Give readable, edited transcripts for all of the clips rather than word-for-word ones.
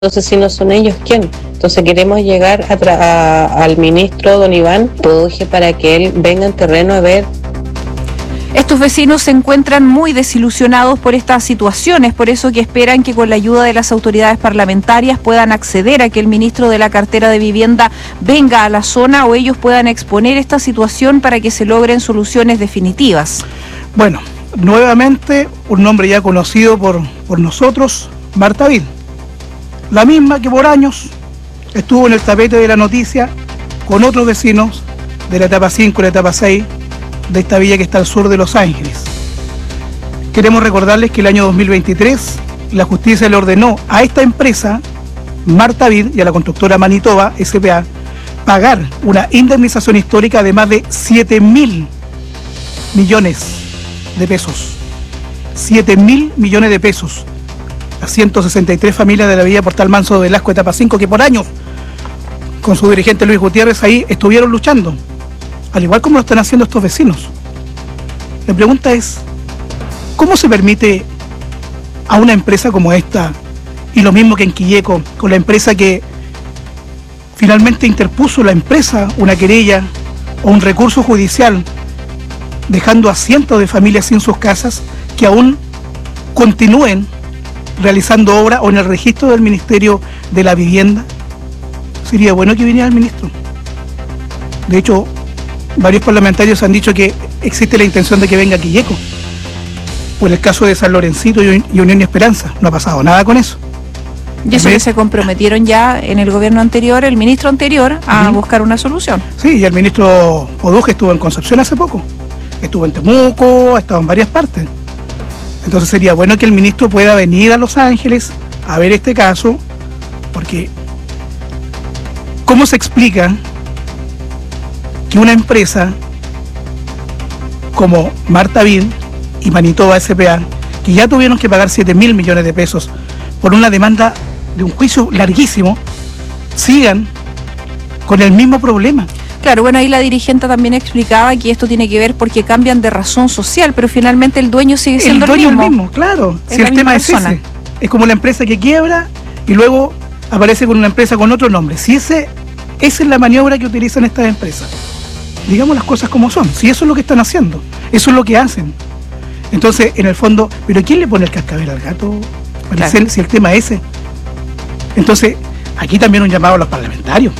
Entonces, si no son ellos, ¿quién? Entonces queremos llegar al ministro don Iván Produje para que él venga en terreno a ver. Estos vecinos se encuentran muy desilusionados por estas situaciones, por eso que esperan que con la ayuda de las autoridades parlamentarias puedan acceder a que el ministro de la cartera de vivienda venga a la zona o ellos puedan exponer esta situación para que se logren soluciones definitivas. Bueno, nuevamente un nombre ya conocido por nosotros, Marta Vid, la misma que por años estuvo en el tapete de la noticia con otros vecinos de la etapa 5 y la etapa 6 de esta villa que está al sur de Los Ángeles. Queremos recordarles que el año 2023 la justicia le ordenó a esta empresa, Marta Vid, y a la constructora Manitoba S.p.A. pagar una indemnización histórica de más de 7.000 millones de pesos. 7.000 millones de pesos. Las 163 familias de la villa Portal Manso de Velasco, etapa 5, que por años, con su dirigente Luis Gutiérrez ahí, estuvieron luchando, al igual como lo están haciendo estos vecinos. La pregunta es, ¿cómo se permite a una empresa como esta, y lo mismo que en Quilleco, con la empresa que finalmente interpuso la empresa una querella o un recurso judicial, dejando a cientos de familias sin sus casas, que aún continúen realizando obra o en el registro del Ministerio de la Vivienda? Sería bueno que viniera el ministro. De hecho, varios parlamentarios han dicho que existe la intención de que venga Quilleco, por el caso de San Lorencito y Unión y Esperanza. No ha pasado nada con eso. Y eso que se comprometieron ya en el gobierno anterior, el ministro anterior, a buscar una solución. Sí, y el ministro Produje estuvo en Concepción hace poco, estuvo en Temuco, ha estado en varias partes. Entonces sería bueno que el ministro pueda venir a Los Ángeles a ver este caso, porque ¿cómo se explica que una empresa como Marta Vid y Manitoba S.p.A., que ya tuvieron que pagar 7.000 millones de pesos por una demanda de un juicio larguísimo, sigan con el mismo problema? Claro, bueno, ahí la dirigente también explicaba que esto tiene que ver porque cambian de razón social, pero finalmente el dueño sigue siendo el mismo. Claro, si el tema es ese. Es como la empresa que quiebra y luego aparece con una empresa con otro nombre. Si esa es la maniobra que utilizan estas empresas, digamos las cosas como son, si eso es lo que están haciendo, eso es lo que hacen. Entonces, en el fondo, ¿pero quién le pone el cascabel al gato? Claro. Si el tema es ese. Entonces, aquí también un llamado a los parlamentarios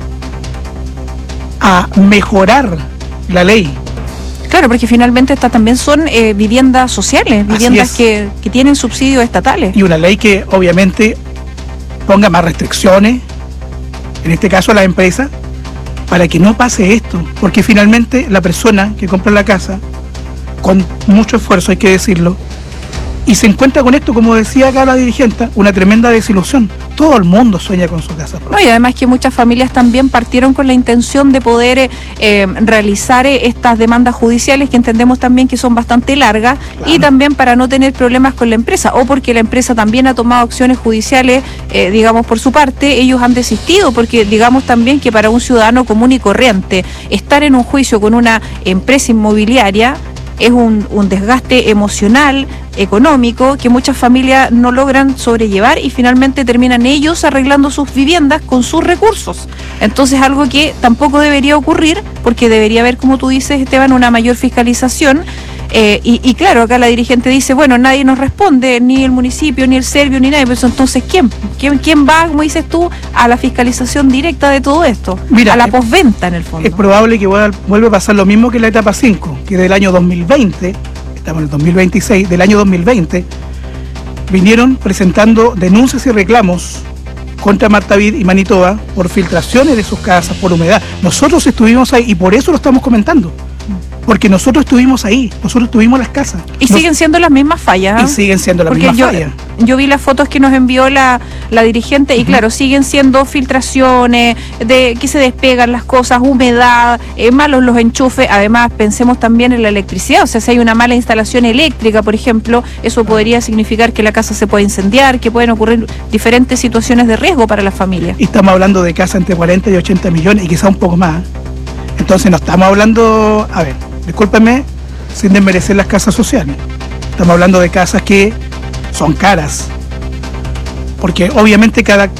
a mejorar la ley. Claro, porque finalmente estas también son viviendas sociales, viviendas que tienen subsidios estatales. Y una ley que obviamente ponga más restricciones, en este caso a la empresa, para que no pase esto, porque finalmente la persona que compra la casa, con mucho esfuerzo hay que decirlo, y se encuentra con esto, como decía acá la dirigente, una tremenda desilusión. Todo el mundo sueña con su casa propia. No, y además que muchas familias también partieron con la intención de poder realizar estas demandas judiciales, que entendemos también que son bastante largas, claro, y también para no tener problemas con la empresa, o porque la empresa también ha tomado acciones judiciales, digamos, por su parte, ellos han desistido, porque digamos también que para un ciudadano común y corriente, estar en un juicio con una empresa inmobiliaria es un desgaste emocional, económico, que muchas familias no logran sobrellevar y finalmente terminan ellos arreglando sus viviendas con sus recursos. Entonces, algo que tampoco debería ocurrir, porque debería haber, como tú dices, Esteban, una mayor fiscalización. Y claro, acá la dirigente dice, bueno, nadie nos responde, ni el municipio, ni el Servio, ni nadie. Pero entonces, ¿quién va, como dices tú, a la fiscalización directa de todo esto? Mira, a la postventa, en el fondo. Es probable que vuelva a pasar lo mismo que en la etapa 5, que del año 2020, estamos en el 2026, del año 2020, vinieron presentando denuncias y reclamos contra Marta Vid y Manitoba por filtraciones de sus casas, por humedad. Nosotros estuvimos ahí y por eso lo estamos comentando. Porque nosotros estuvimos ahí, nosotros tuvimos las casas. Y siguen siendo las mismas fallas. Y siguen siendo las mismas fallas. Yo vi las fotos que nos envió la dirigente y claro, siguen siendo filtraciones, de que se despegan las cosas, humedad, malos los enchufes. Además, pensemos también en la electricidad. O sea, si hay una mala instalación eléctrica, por ejemplo, eso podría significar que la casa se puede incendiar, que pueden ocurrir diferentes situaciones de riesgo para las familias. Y estamos hablando de casas entre 40 y 80 millones y quizá un poco más. Entonces no estamos hablando, a ver, discúlpenme, sin desmerecer las casas sociales. Estamos hablando de casas que son caras. porque obviamente cada